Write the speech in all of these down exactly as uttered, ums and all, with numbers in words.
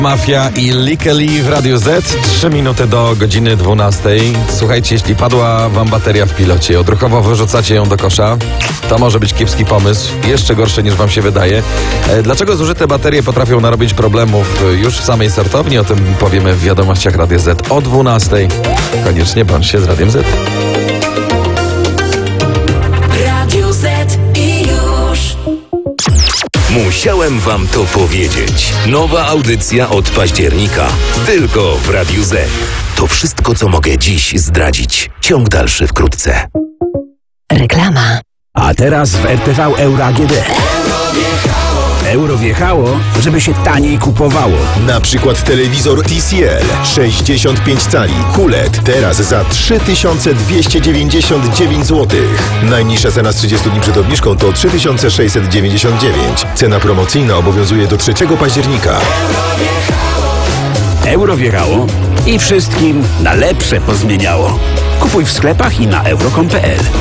Mafia i Likely w Radiu Z. Trzy minuty do godziny dwunastej. Słuchajcie, jeśli padła wam bateria w pilocie, odruchowo wyrzucacie ją do kosza, to może być kiepski pomysł. Jeszcze gorszy niż wam się wydaje. Dlaczego zużyte baterie potrafią narobić problemów już w samej sortowni? O tym powiemy w wiadomościach Radia Z o dwunastej. Koniecznie bądźcie z Radiem Z. Radio Z i już. Musiałem wam to powiedzieć. Nowa audycja od października. Tylko w Radiu Z. To wszystko, co mogę dziś zdradzić. Ciąg dalszy wkrótce. Reklama. A teraz w R T V Euro A G D. Euro wjechało, żeby się taniej kupowało. Na przykład telewizor T C L sześćdziesiąt pięć cali Q L E D teraz za trzy tysiące dwieście dziewięćdziesiąt dziewięć złotych. Najniższa cena z trzydziestu dni przed obniżką to trzy tysiące sześćset dziewięćdziesiąt dziewięć. Cena promocyjna obowiązuje do trzeciego października. Euro wjechało i wszystkim na lepsze pozmieniało. Kupuj w sklepach i na euro kropka com kropka p l.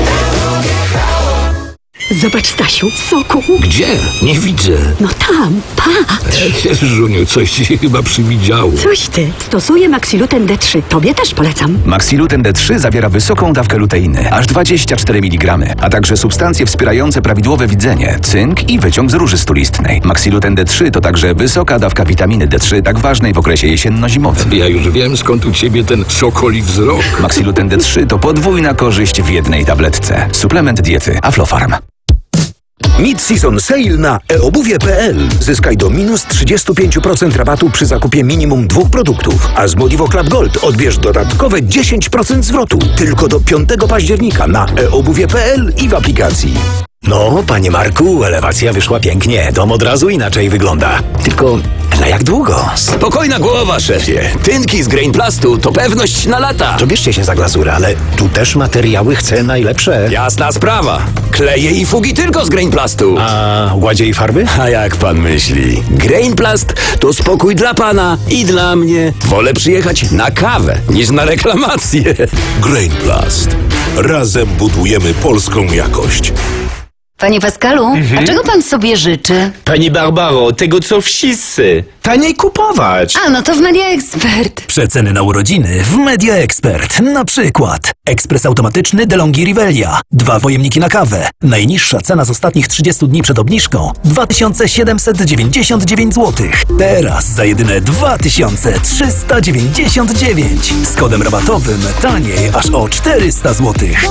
Zobacz, Stasiu, soku. Gdzie? Nie widzę. No tam, patrz. Żuniu, coś ci się chyba przywidziało. Coś ty. Stosuję Maxiluten D trzy. Tobie też polecam. Maxiluten D trzy zawiera wysoką dawkę luteiny, aż dwadzieścia cztery miligramy, a także substancje wspierające prawidłowe widzenie, cynk i wyciąg z róży stulistnej. Maxiluten D trzy to także wysoka dawka witaminy D trzy, tak ważnej w okresie jesienno-zimowym. Ja już wiem, skąd u ciebie ten sokoli wzrok. Maxiluten D trzy to podwójna korzyść w jednej tabletce. Suplement diety Aflofarm. Mid-season sale na e obuwie kropka p l. Zyskaj do minus trzydzieści pięć procent rabatu przy zakupie minimum dwóch produktów, a z Modivo Club Gold odbierz dodatkowe dziesięć procent zwrotu. Tylko do piątego października na e obuwie kropka p l i w aplikacji. No, panie Marku, elewacja wyszła pięknie. Dom od razu inaczej wygląda. Tylko na jak długo? Spokojna głowa, szefie. Tynki z Grainplastu to pewność na lata. To bierzcie się za glazurę, ale tu też materiały chcę najlepsze. Jasna sprawa. Kleje i fugi tylko z Grainplastu. A ładzie i farby? A jak pan myśli? Grainplast to spokój dla pana i dla mnie. Wolę przyjechać na kawę niż na reklamację. Grainplast. Razem budujemy polską jakość. Panie Pascalu, Mhm. a czego pan sobie życzy? Pani Barbaro, tego co wszyscy. Taniej kupować. A, no to w Media Expert. Przeceny na urodziny w Media Expert. Na przykład ekspres automatyczny DeLonghi Rivelia. Dwa pojemniki na kawę. Najniższa cena z ostatnich trzydziestu dni przed obniżką dwa tysiące siedemset dziewięćdziesiąt dziewięć złotych. Teraz za jedyne dwa tysiące trzysta dziewięćdziesiąt dziewięć. Z kodem rabatowym taniej aż o czterysta złotych.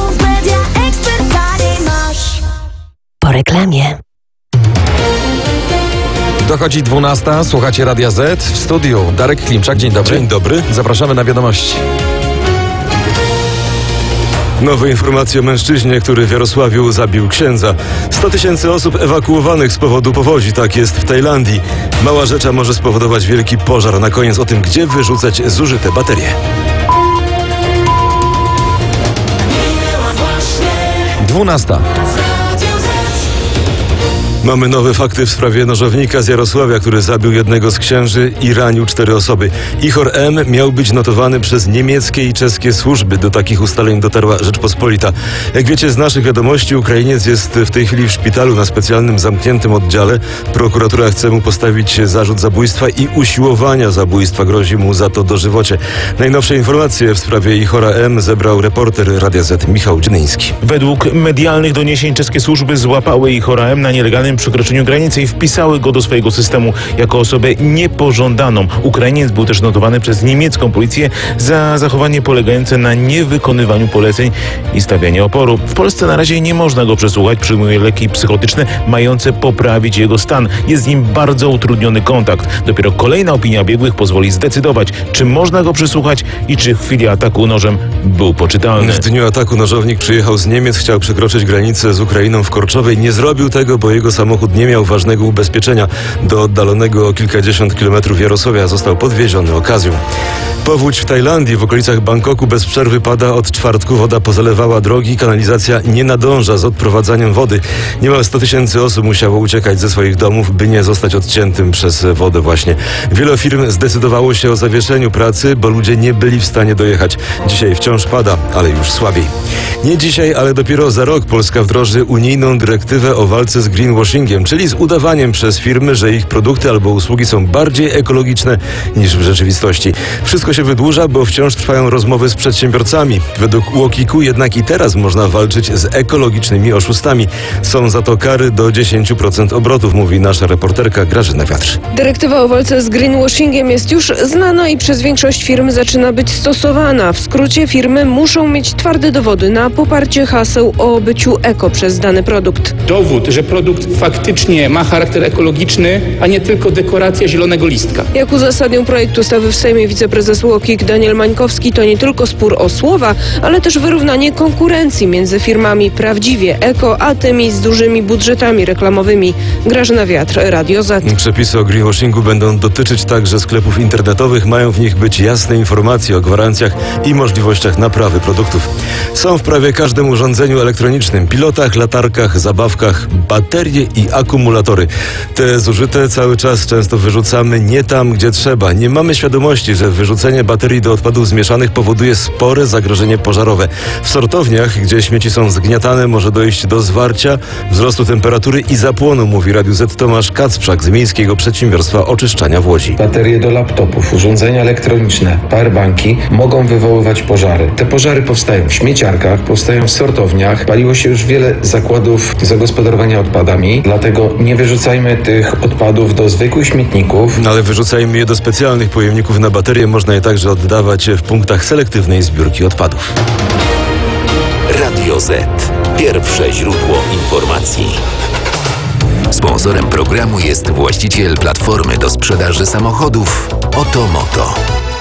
Po reklamie. Dochodzi dwunasta, słuchacie Radia Z. W studiu Darek Klimczak, dzień dobry. Dzień dobry. Zapraszamy na wiadomości. Nowe informacje o mężczyźnie, który w Jarosławiu zabił księdza. sto tysięcy osób ewakuowanych z powodu powodzi, tak jest w Tajlandii. Mała rzecza może spowodować wielki pożar. Na koniec o tym, gdzie wyrzucać zużyte baterie. Dwunasta. Mamy nowe fakty w sprawie nożownika z Jarosławia, który zabił jednego z księży i ranił cztery osoby. Ichor M. miał być notowany przez niemieckie i czeskie służby. Do takich ustaleń dotarła Rzeczpospolita. Jak wiecie z naszych wiadomości, Ukrainiec jest w tej chwili w szpitalu na specjalnym zamkniętym oddziale. Prokuratura chce mu postawić zarzut zabójstwa i usiłowania zabójstwa. Grozi mu za to dożywocie. Najnowsze informacje w sprawie Ichora M. zebrał reporter Radia Z Michał Dzinyński. Według medialnych doniesień czeskie służby złapały Ichora M. na nielegalnym przekroczeniu granicy i wpisały go do swojego systemu jako osobę niepożądaną. Ukrainiec był też notowany przez niemiecką policję za zachowanie polegające na niewykonywaniu poleceń i stawianie oporu. W Polsce na razie nie można go przesłuchać, przyjmuje leki psychotyczne mające poprawić jego stan. Jest z nim bardzo utrudniony kontakt. Dopiero kolejna opinia biegłych pozwoli zdecydować, czy można go przesłuchać i czy w chwili ataku nożem był poczytalny. W dniu ataku nożownik przyjechał z Niemiec, chciał przekroczyć granicę z Ukrainą w Korczowej. Nie zrobił tego, bo jego samochód nie miał ważnego ubezpieczenia. Do oddalonego o kilkadziesiąt kilometrów Jarosławia został podwieziony okazją. Powódź w Tajlandii, w okolicach Bangkoku bez przerwy pada od czwartku. Woda pozalewała drogi, kanalizacja nie nadąża z odprowadzaniem wody. Niemal sto tysięcy osób musiało uciekać ze swoich domów, by nie zostać odciętym przez wodę właśnie. Wiele firm zdecydowało się o zawieszeniu pracy, bo ludzie nie byli w stanie dojechać. Dzisiaj wciąż pada, ale już słabiej. Nie dzisiaj, ale dopiero za rok Polska wdroży unijną dyrektywę o walce z greenwashingiem. greenwashingiem, czyli z udawaniem przez firmy, że ich produkty albo usługi są bardziej ekologiczne niż w rzeczywistości. Wszystko się wydłuża, bo wciąż trwają rozmowy z przedsiębiorcami. Według U O K I K-u jednak i teraz można walczyć z ekologicznymi oszustami. Są za to kary do dziesięć procent obrotów, mówi nasza reporterka Grażyna Wiatr. Dyrektywa o walce z greenwashingiem jest już znana i przez większość firm zaczyna być stosowana. W skrócie firmy muszą mieć twarde dowody na poparcie haseł o byciu eko przez dany produkt. Dowód, że produkt faktycznie ma charakter ekologiczny, a nie tylko dekoracja zielonego listka. Jak uzasadnił projekt ustawy w Sejmie wiceprezes U O K I K Daniel Mańkowski, to nie tylko spór o słowa, ale też wyrównanie konkurencji między firmami prawdziwie eko, a tymi z dużymi budżetami reklamowymi. Grażyna Wiatr, Radio Z. Przepisy o greenwashingu będą dotyczyć także sklepów internetowych. Mają w nich być jasne informacje o gwarancjach i możliwościach naprawy produktów. Są w prawie każdym urządzeniu elektronicznym, pilotach, latarkach, zabawkach, baterie i akumulatory. Te zużyte cały czas często wyrzucamy nie tam, gdzie trzeba. Nie mamy świadomości, że wyrzucenie baterii do odpadów zmieszanych powoduje spore zagrożenie pożarowe. W sortowniach, gdzie śmieci są zgniatane, może dojść do zwarcia, wzrostu temperatury i zapłonu, mówi Radiu Z Tomasz Kacprzak z Miejskiego Przedsiębiorstwa Oczyszczania w Łodzi. Baterie do laptopów, urządzenia elektroniczne, powerbanki mogą wywoływać pożary. Te pożary powstają w śmieciarkach, powstają w sortowniach. Paliło się już wiele zakładów zagospodarowania odpadami, dlatego nie wyrzucajmy tych odpadów do zwykłych śmietników. Ale wyrzucajmy je do specjalnych pojemników na baterie. Można je także oddawać w punktach selektywnej zbiórki odpadów. Radio Z. Pierwsze źródło informacji. Sponsorem programu jest właściciel platformy do sprzedaży samochodów Otomoto.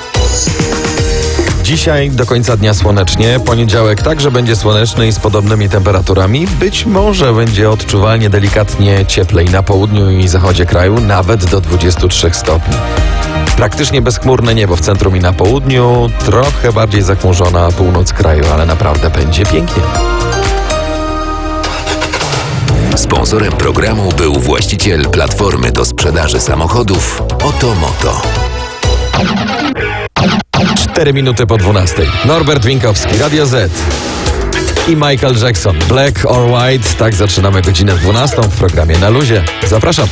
Dzisiaj do końca dnia słonecznie, poniedziałek także będzie słoneczny i z podobnymi temperaturami. Być może będzie odczuwalnie delikatnie cieplej na południu i zachodzie kraju, nawet do dwudziestu trzech stopni. Praktycznie bezchmurne niebo w centrum i na południu, trochę bardziej zachmurzona północ kraju, ale naprawdę będzie pięknie. Sponsorem programu był właściciel platformy do sprzedaży samochodów Otomoto. Cztery minuty po dwunastej. Norbert Winkowski, Radio Z i Michael Jackson. Black or White. Tak zaczynamy godzinę dwunastą w programie Na Luzie. Zapraszam.